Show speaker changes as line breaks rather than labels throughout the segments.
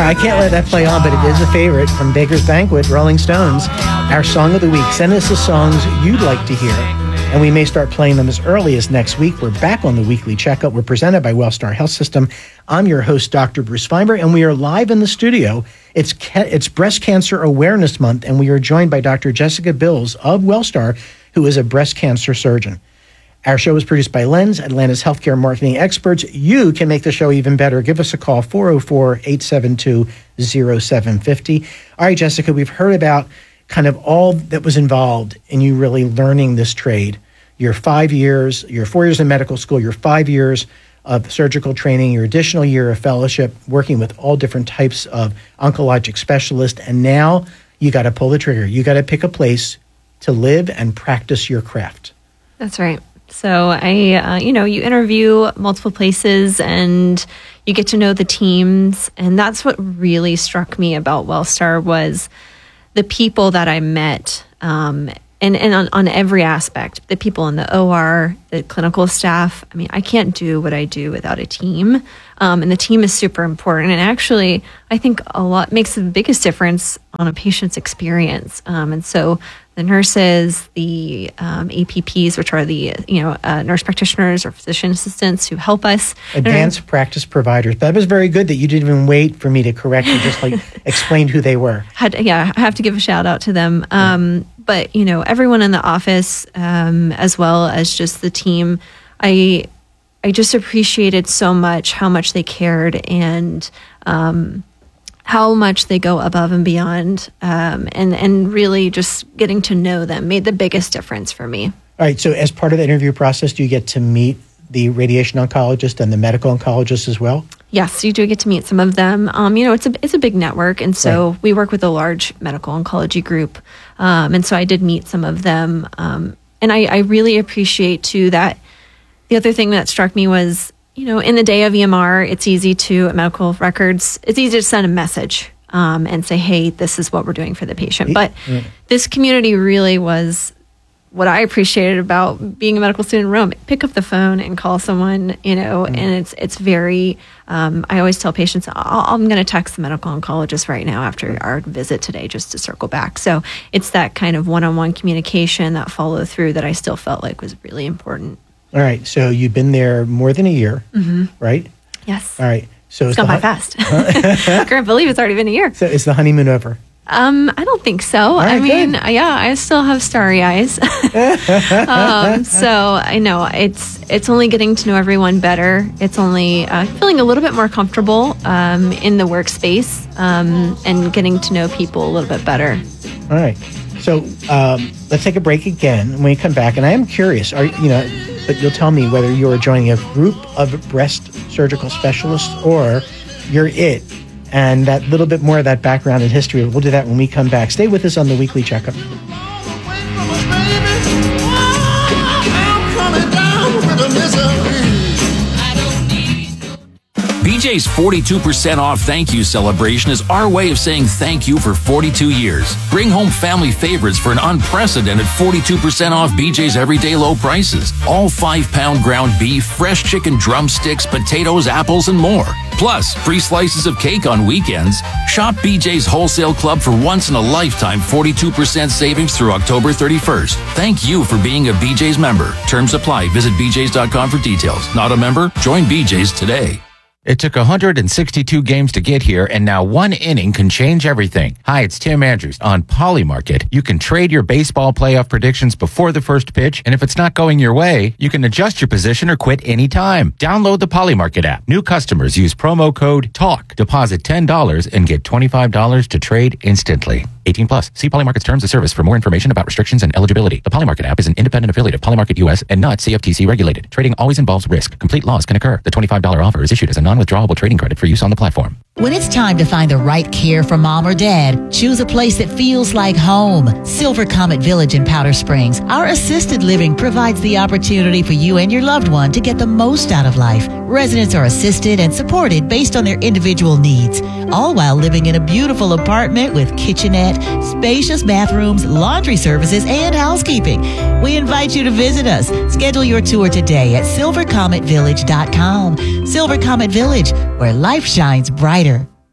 I can't let that play on, but it is a favorite from Baker's Banquet, Rolling Stones. Our song of the week. Send us the songs you'd like to hear, and we may start playing them as early as next week. We're back on the Weekly Checkup. We're presented by Wellstar Health System. I'm your host, Dr. Bruce Feinberg, and we are live in the studio. It's Breast Cancer Awareness Month, and we are joined by Dr. Jessica Bills of Wellstar, who is a breast cancer surgeon. Our show is produced by Lens, Atlanta's healthcare marketing experts. You can make the show even better. Give us a call, 404-872-0750. All right, Jessica, we've heard about kind of all that was involved in you really learning this trade. Your 5 years, your 4 years in medical school, your 5 years of surgical training, your additional year of fellowship, working with all different types of oncologic specialists, and now you got to pull the trigger. You got to pick a place to live and practice your craft.
That's right. So you interview multiple places and you get to know the teams. And that's what really struck me about Wellstar was the people that I met, and on every aspect, the people in the OR, the clinical staff. I mean, I can't do what I do without a team. And the team is super important. And actually, I think a lot makes the biggest difference on a patient's experience. And so the nurses, the APPs, which are the nurse practitioners or physician assistants who help us.
Advanced practice providers. That was very good that you didn't even wait for me to correct you, just explained who they were.
I have to give a shout out to them. But everyone in the office, as well as just the team, I just appreciated so much how much they cared and how much they go above and beyond, and really just getting to know them made the biggest difference for me.
All right. So as part of the interview process, do you get to meet the radiation oncologist and the medical oncologist as well?
Yes, you do get to meet some of them. It's a big network, and so we work with a large medical oncology group, and so I did meet some of them, and I really appreciate too that the other thing that struck me was, in the day of EMR, it's easy to medical records. It's easy to send a message and say, "Hey, this is what we're doing for the patient." But this community really was what I appreciated about being a medical student in Rome. Pick up the phone and call someone, and it's very, I always tell patients, I'm going to text the medical oncologist right now after our visit today just to circle back. So it's that kind of one-on-one communication, that follow through that I still felt like was really important. All
right. So you've been there more than a year, right?
Yes.
All right. So
it's gone by fast. I can't believe it's already been a year.
So is the honeymoon over?
I don't think so.
Right,
good. I still have starry eyes. So I know it's only getting to know everyone better. It's only feeling a little bit more comfortable in the workspace and getting to know people a little bit better.
All right. So let's take a break again. When we come back, and I am curious, but you'll tell me whether you're joining a group of breast surgical specialists or you're it. And that little bit more of that background and history, we'll do that when we come back. Stay with us on the Weekly Checkup.
BJ's 42% off thank you celebration is our way of saying thank you for 42 years. Bring home family favorites for an unprecedented 42% off BJ's everyday low prices. All 5-pound ground beef, fresh chicken drumsticks, potatoes, apples, and more. Plus, free slices of cake on weekends. Shop BJ's Wholesale Club for once-in-a-lifetime 42% savings through October 31st. Thank you for being a BJ's member. Terms apply. Visit bjs.com for details. Not a member? Join BJ's today.
It took 162 games to get here, and now one inning can change everything. Hi, it's Tim Andrews. On Polymarket, you can trade your baseball playoff predictions before the first pitch, and if it's not going your way, you can adjust your position or quit anytime. Download the Polymarket app. New customers use promo code TALK. Deposit $10 and get $25 to trade instantly. 18 plus. See Polymarket's terms of service for more information about restrictions and eligibility. The Polymarket app is an independent affiliate of Polymarket US and not CFTC regulated. Trading always involves risk. Complete loss can occur. The $25 offer is issued as a non-withdrawable trading credit for use on the platform.
When it's time to find the right care for mom or dad, choose a place that feels like home. Silver Comet Village in Powder Springs. Our assisted living provides the opportunity for you and your loved one to get the most out of life. Residents are assisted and supported based on their individual needs, all while living in a beautiful apartment with kitchenette, spacious bathrooms, laundry services, and housekeeping. We invite you to visit us. Schedule your tour today at silvercometvillage.com. Silver Comet Village, where life shines brighter.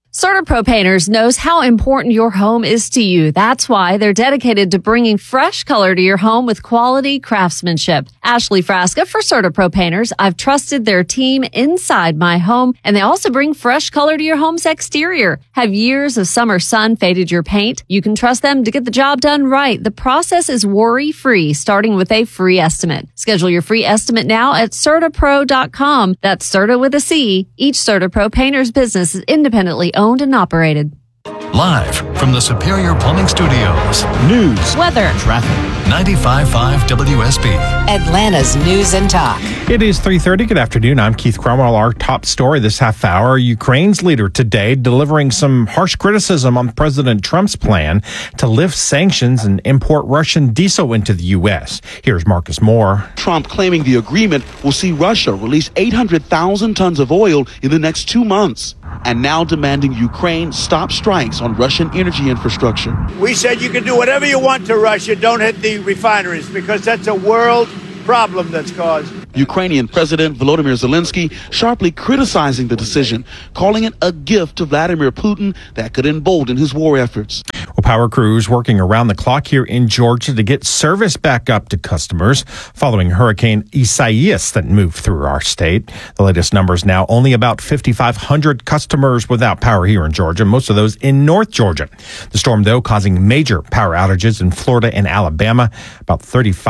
CertaPro Painters knows how important your home is to you. That's why they're dedicated to bringing fresh color to your home with quality craftsmanship. Ashley Frasca for CertaPro Painters. I've trusted their team inside my home, and they also bring fresh color to your home's exterior. Have years of summer sun faded your paint? You can trust them to get the job done right. The process is worry-free, starting with a free estimate. Schedule your free estimate now at CertaPro.com. That's Certa with a C. Each CertaPro Painters business is independently owned and operated.
Live from the Superior Plumbing Studios. News,
weather,
traffic. 95.5 WSB.
Atlanta's News and Talk.
It is 3:30. Good afternoon. I'm Keith Cromwell. Our top story this half hour. Ukraine's leader today delivering some harsh criticism on President Trump's plan to lift sanctions and import Russian diesel into the U.S. Here's Marcus Moore.
Trump claiming the agreement will see Russia release 800,000 tons of oil in the next 2 months, and now demanding Ukraine stop strikes on Russian energy infrastructure.
We said you can do whatever you want to Russia, don't hit the refineries, because that's a world problem that's caused.
Ukrainian President Volodymyr Zelensky sharply criticizing the decision, calling it a gift to Vladimir Putin that could embolden his war efforts.
Well, power crews working around the clock here in Georgia to get service back up to customers following Hurricane Isaias that moved through our state. The latest numbers now only about 5,500 customers without power here in Georgia, most of those in North Georgia. The storm, though, causing major power outages in Florida and Alabama. About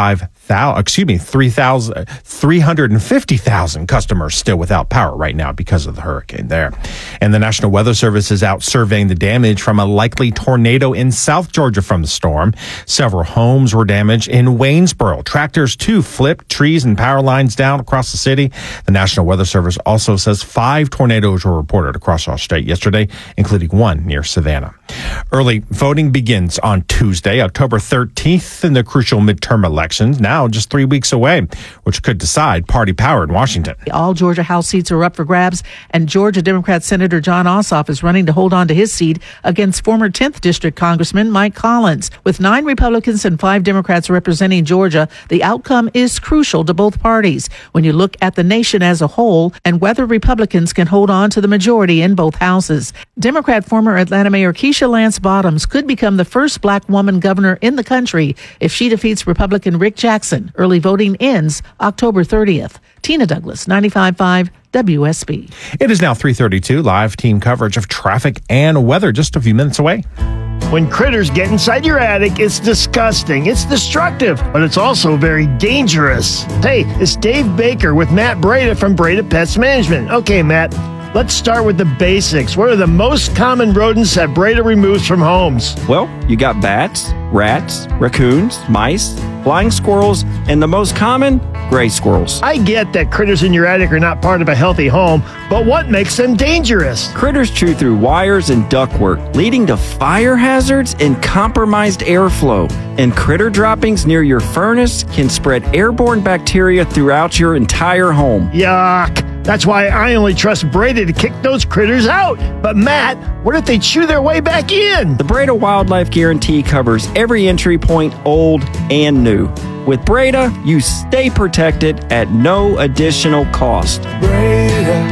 350,000 customers still without power right now because of the hurricane there. And the National Weather Service is out surveying the damage from a likely tornado in South Georgia from the storm. Several homes were damaged in Waynesboro. Tractors, too, flipped trees and power lines down across the city. The National Weather Service also says 5 tornadoes were reported across our state yesterday, including one near Savannah. Early voting begins on Tuesday, October 13th, in the crucial midterm elections, now just 3 weeks away, which could decide party power in Washington.
All Georgia House seats are up for grabs, and Georgia Democrat Senator Jon Ossoff is running to hold on to his seat against former 10th District Congressman Mike Collins. With 9 Republicans and 5 Democrats representing Georgia, the outcome is crucial to both parties when you look at the nation as a whole and whether Republicans can hold on to the majority in both houses. Democrat former Atlanta Mayor Keisha Lance Bottoms could become the first black woman governor in the country if she defeats Republican Rick Jackson. Early voting ends October 30th. Tina Douglas, 95.5 WSB.
It is now 3:32. Live team coverage of traffic and weather just a few minutes away.
When critters get inside your attic, it's disgusting. It's destructive, but it's also very dangerous. Hey, it's Dave Baker with Matt Breda from Breda Pest Management. Okay, Matt, let's start with the basics. What are the most common rodents that Breda removes from homes?
Well, you got bats, rats, raccoons, mice, flying squirrels, and the most common, gray squirrels.
I get that critters in your attic are not part of a healthy home, but what makes them dangerous?
Critters chew through wires and ductwork, leading to fire hazards and compromised airflow. And critter droppings near your furnace can spread airborne bacteria throughout your entire home.
Yuck! That's why I only trust Breda to kick those critters out. But Matt, what if they chew their way back in?
The Breda Wildlife Guarantee covers every entry point, old and new. With Breda, you stay protected at no additional cost.
Breda,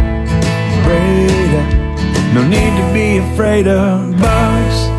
no need to be afraid of bugs.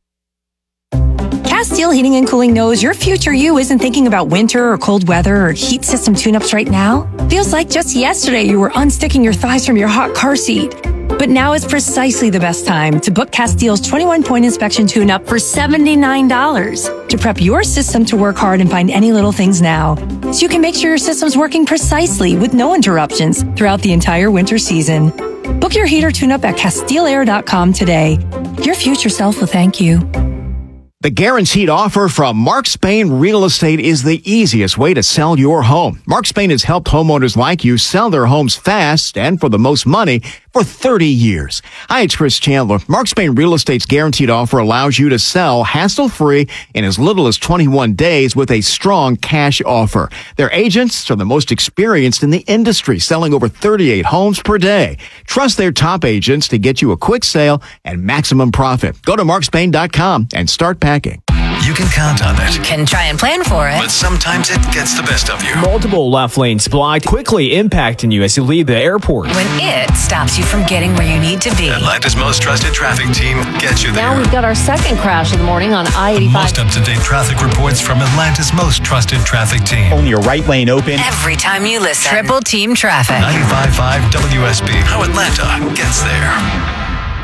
Castile Heating and Cooling knows your future you isn't thinking about winter or cold weather or heat system tune-ups right now. Feels like just yesterday you were unsticking your thighs from your hot car seat. But now is precisely the best time to book Castile's 21-point inspection tune-up for $79 to prep your system to work hard and find any little things now, so you can make sure your system's working precisely with no interruptions throughout the entire winter season. Book your heater tune-up at CastileAir.com today. Your future self will thank you.
The guaranteed offer from Mark Spain Real Estate is the easiest way to sell your home. Mark Spain has helped homeowners like you sell their homes fast and for the most money for 30 years. Hi, it's Chris Chandler. Mark Spain Real Estate's guaranteed offer allows you to sell hassle-free in as little as 21 days with a strong cash offer. Their agents are the most experienced in the industry, selling over 38 homes per day. Trust their top agents to get you a quick sale and maximum profit. Go to markspain.com and start packing.
you can count on it.
You can try and plan for it.
But sometimes it gets the best of you.
Multiple left lanes blocked, quickly impacting you as you leave the airport.
When it stops you from getting where you need to be.
Atlanta's most trusted traffic team gets you there.
Now we've got our second crash of the morning on I-85.
Most up-to-date traffic reports from Atlanta's most trusted traffic team.
Only your right lane open.
Every time you listen. Triple Team Traffic.
95.5 WSB. How Atlanta gets there.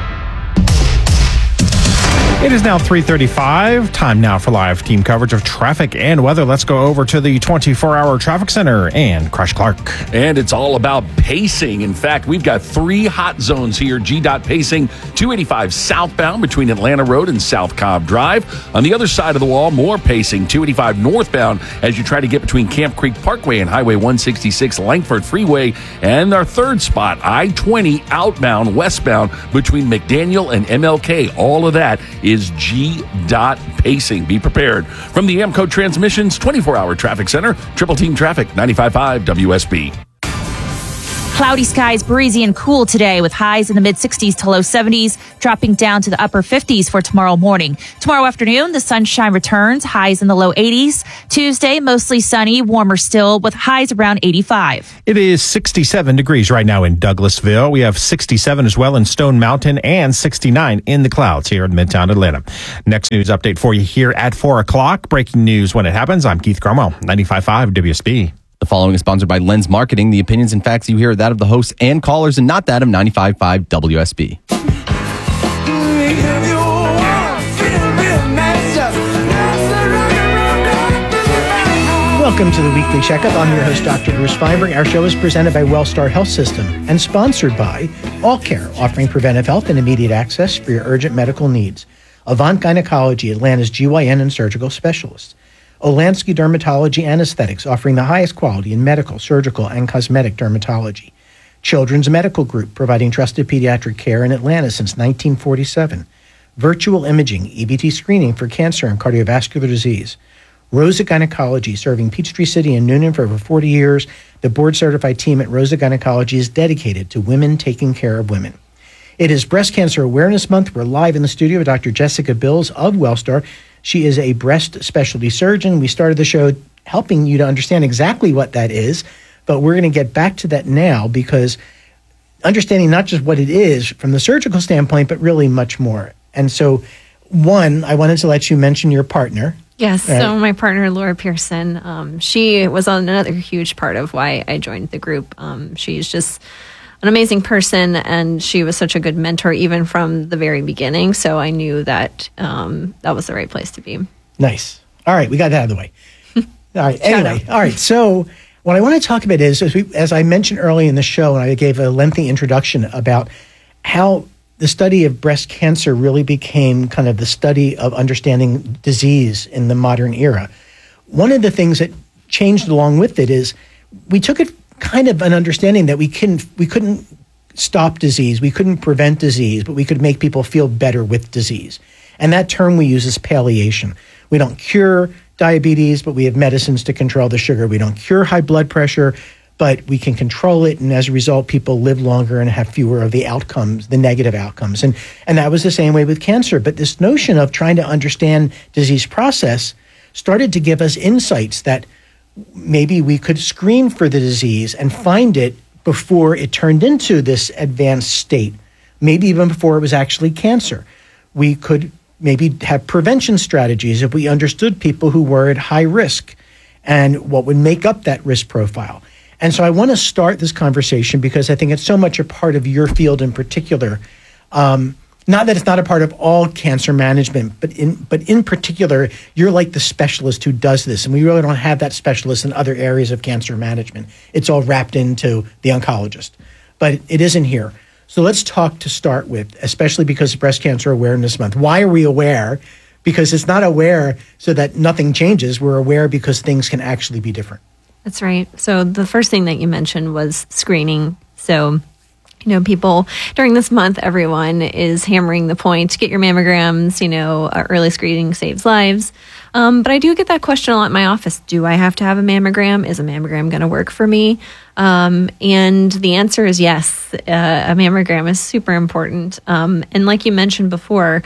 It is now 3:35. Time now for live team coverage of traffic and weather. Let's go over to the 24-hour traffic center and Crash Clark.
And it's all about pacing. In fact, we've got 3 hot zones here. GDOT pacing 285 southbound between Atlanta Road and South Cobb Drive. On the other side of the wall, more pacing 285 northbound as you try to get between Camp Creek Parkway and Highway 166 Langford Freeway. And our third spot, I-20 outbound westbound between McDaniel and MLK. All of that is GDOT pacing. Be prepared. From the Amco Transmissions 24-hour traffic center, Triple Team Traffic, 95.5 WSB.
Cloudy skies, breezy and cool today with highs in the mid-60s to low 70s, dropping down to the upper 50s for tomorrow morning. Tomorrow afternoon, the sunshine returns, highs in the low 80s. Tuesday, mostly sunny, warmer still with highs around 85.
It is 67 degrees right now in Douglasville. We have 67 as well in Stone Mountain and 69 in the clouds here in Midtown Atlanta. Next news update for you here at 4 o'clock. Breaking news when it happens. I'm Keith Cromwell, 95.5 WSB.
The following is sponsored by Lens Marketing. The opinions and facts you hear are that of the hosts and callers and not that of 95.5 WSB.
Welcome to the Weekly Checkup. I'm your host, Dr. Bruce Feinberg. Our show is presented by Wellstar Health System and sponsored by All Care, offering preventive health and immediate access for your urgent medical needs. Avant Gynecology, Atlanta's GYN and surgical specialists. Olansky Dermatology and Aesthetics, offering the highest quality in medical, surgical, and cosmetic dermatology. Children's Medical Group, providing trusted pediatric care in Atlanta since 1947. Virtual Imaging, EBT screening for cancer and cardiovascular disease. Rosa Gynecology, serving Peachtree City and Noonan for over 40 years. The board-certified team at Rosa Gynecology is dedicated to women taking care of women. It is Breast Cancer Awareness Month. We're live in the studio with Dr. Jessica Bills of Wellstar. She is a breast specialty surgeon. We started the show helping you to understand exactly what that is, but we're going to get back to that now because understanding not just what it is from the surgical standpoint, but really much more. And so, one, I wanted to let you mention your partner.
Yes, right. So my partner, Laura Pearson, she was another huge part of why I joined the group. She's just an amazing person, and she was such a good mentor even from the very beginning. So I knew that that was the right place to be.
Nice. All right, we got that out of the way. All right. Anyway, all right. So what I want to talk about is, as I mentioned early in the show, and I gave a lengthy introduction about how the study of breast cancer really became kind of the study of understanding disease in the modern era. One of the things that changed along with it is we took it kind of an understanding that we couldn't stop disease, we couldn't prevent disease, but we could make people feel better with disease. And that term we use is palliation. We don't cure diabetes, but we have medicines to control the sugar. We don't cure high blood pressure, but we can control it. And as a result, people live longer and have fewer of the outcomes, the negative outcomes. And that was the same way with cancer. But this notion of trying to understand disease process started to give us insights that maybe we could screen for the disease and find it before it turned into this advanced state, maybe even before it was actually cancer. We could maybe have prevention strategies if we understood people who were at high risk and what would make up that risk profile. And so I want to start this conversation because I think it's so much a part of your field in particular. Not that it's not a part of all cancer management, but in particular, you're like the specialist who does this. And we really don't have that specialist in other areas of cancer management. It's all wrapped into the oncologist. But it isn't here. So let's talk to start with, especially because of Breast Cancer Awareness Month. Why are we aware? Because it's not aware so that nothing changes. We're aware because things can actually be different.
That's right. So the first thing that you mentioned was screening. So people during this month, everyone is hammering the point, get your mammograms, early screening saves lives. But I do get that question a lot in my office. Do I have to have a mammogram? Is a mammogram going to work for me? And the answer is yes. A mammogram is super important. And like you mentioned before,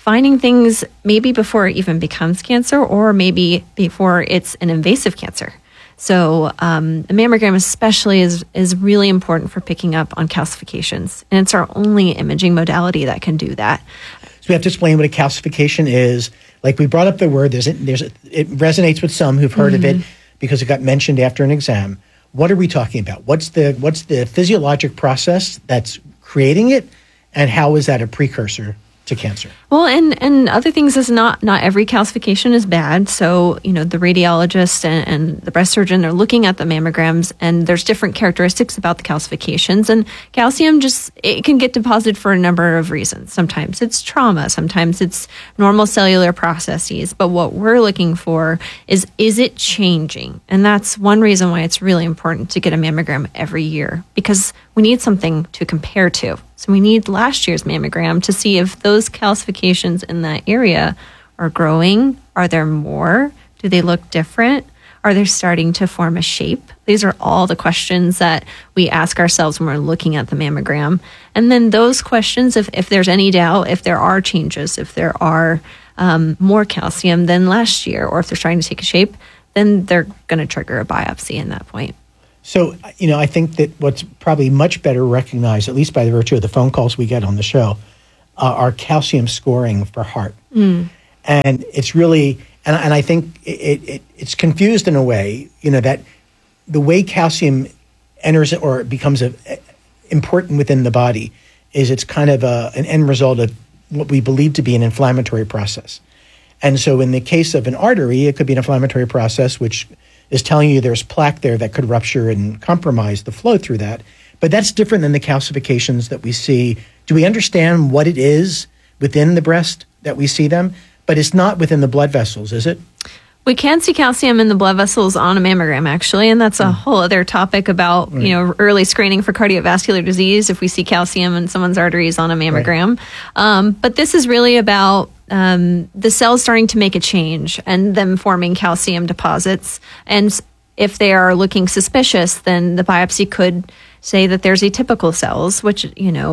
finding things maybe before it even becomes cancer, or maybe before it's an invasive cancer. So the mammogram especially is really important for picking up on calcifications. And it's our only imaging modality that can do that.
So we have to explain what a calcification is. Like we brought up the word, it resonates with some who've heard of it because it got mentioned after an exam. What are we talking about? What's the physiologic process that's creating it, and how is that a precursor to cancer?
Well, and other things is not every calcification is bad. So, the radiologist and the breast surgeon are looking at the mammograms, and there's different characteristics about the calcifications. And calcium it can get deposited for a number of reasons. Sometimes it's trauma, sometimes it's normal cellular processes. But what we're looking for is it changing? And that's one reason why it's really important to get a mammogram every year, because we need something to compare to. So we need last year's mammogram to see if those calcifications in that area are growing. Are there more? Do they look different? Are they starting to form a shape? These are all the questions that we ask ourselves when we're looking at the mammogram. And then those questions, if there's any doubt, if there are changes, if there are more calcium than last year, or if they're starting to take a shape, then they're going to trigger a biopsy in that point.
So, I think that what's probably much better recognized, at least by the virtue of the phone calls we get on the show, are calcium scoring for heart. And it's really, and I think it's confused in a way, that the way calcium enters or becomes important within the body is it's kind of an end result of what we believe to be an inflammatory process. And so in the case of an artery, it could be an inflammatory process, which is telling you there's plaque there that could rupture and compromise the flow through that. But that's different than the calcifications that we see. Do we understand what it is within the breast that we see them? But it's not within the blood vessels, is it?
We can see calcium in the blood vessels on a mammogram, actually, and that's a whole other topic about early screening for cardiovascular disease if we see calcium in someone's arteries on a mammogram. Right. But this is really about the cells starting to make a change and them forming calcium deposits. And if they are looking suspicious, then the biopsy could say that there's atypical cells, which,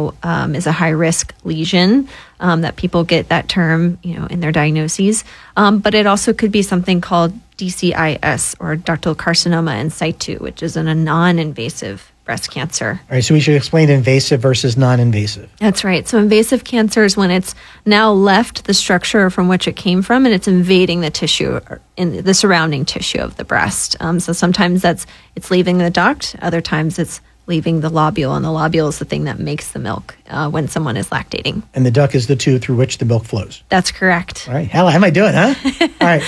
is a high-risk lesion, that people get that term, in their diagnoses. But it also could be something called DCIS, or ductal carcinoma in situ, which is a non-invasive breast cancer.
All right, so we should explain invasive versus non-invasive.
That's right. So invasive cancer is when it's now left the structure from which it came from, and it's invading the tissue, in the surrounding tissue of the breast. So sometimes it's leaving the duct, other times it's leaving the lobule, and the lobule is the thing that makes the milk when someone is lactating.
And the duct is the tube through which the milk flows.
That's correct.
All right. How am I doing, huh? All right.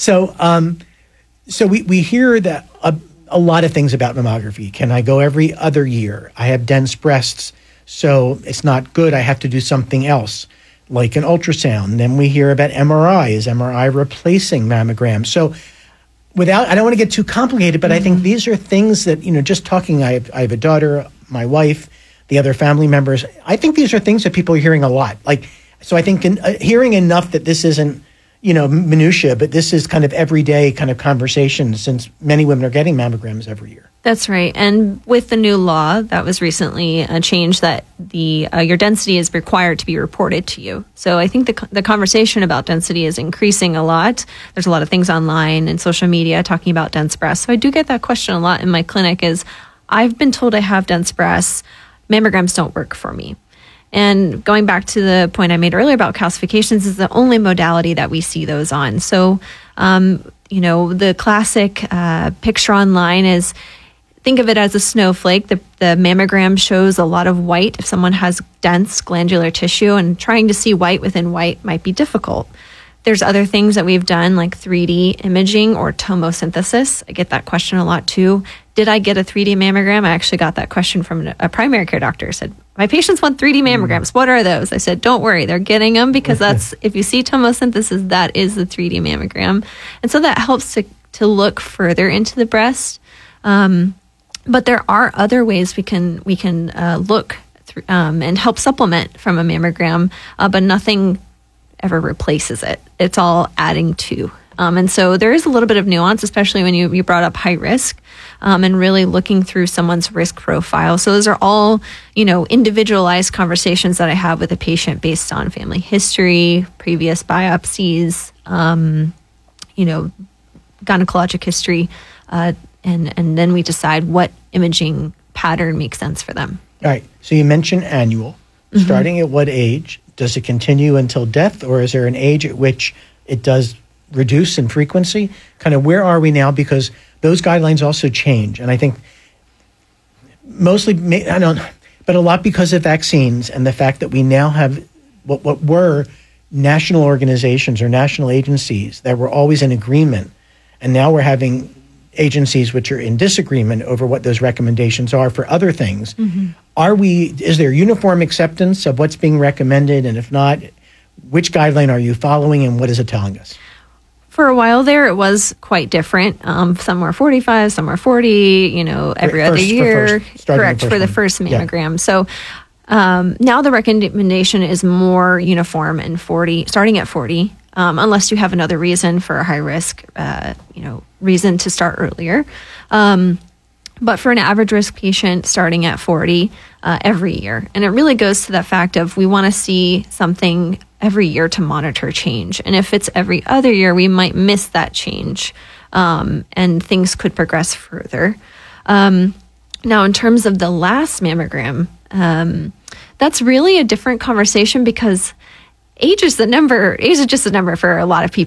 So we hear that a lot of things about mammography. Can I go every other year? I have dense breasts, so it's not good. I have to do something else, like an ultrasound. Then we hear about MRI. Is MRI replacing mammograms? So I don't want to get too complicated, but I think these are things that, just talking, I have a daughter, my wife, the other family members. I think these are things that people are hearing a lot. So I think hearing enough that this isn't, minutia, but this is kind of everyday kind of conversation, since many women are getting mammograms every year.
That's right. And with the new law that was recently changed, that your density is required to be reported to you. So I think the conversation about density is increasing a lot. There's a lot of things online and social media talking about dense breasts. So I do get that question a lot in my clinic is, I've been told I have dense breasts. Mammograms don't work for me. And going back to the point I made earlier about calcifications, is the only modality that we see those on. So, the classic picture online is, think of it as a snowflake. The mammogram shows a lot of white if someone has dense glandular tissue, and trying to see white within white might be difficult. There's other things that we've done, like 3D imaging or tomosynthesis. I get that question a lot too. Did I get a 3D mammogram? I actually got that question from a primary care doctor. Said, my patients want 3D mammograms. What are those? I said, don't worry, they're getting them, because if you see tomosynthesis, that is the 3D mammogram. And so that helps to look further into the breast. But there are other ways we can look through, and help supplement from a mammogram, but nothing ever replaces it. It's all adding to And so there is a little bit of nuance, especially when you brought up high risk, and really looking through someone's risk profile. So those are all, individualized conversations that I have with a patient based on family history, previous biopsies, gynecologic history, and then we decide what imaging pattern makes sense for them.
All right. So you mentioned annual. Starting at what age? Does it continue until death, or is there an age at which it does reduce in frequency? Kind of where are we now? Because those guidelines also change. And I think mostly, but a lot because of vaccines and the fact that we now have what were national organizations or national agencies that were always in agreement. And now we're having agencies which are in disagreement over what those recommendations are for other things. Is there uniform acceptance of what's being recommended? And if not, which guideline are you following and what is it telling us?
For a while there, it was quite different. Some were 45, some were 40, every other year. Correct, for the first mammogram. Yeah. So now the recommendation is more uniform and starting at 40, unless you have another reason for a high risk, reason to start earlier. But for an average risk patient, starting at 40 every year. And it really goes to the fact of we want to see something every year to monitor change. And if it's every other year, we might miss that change, and things could progress further. Now, in terms of the last mammogram, that's really a different conversation because age is just a number for a lot of people.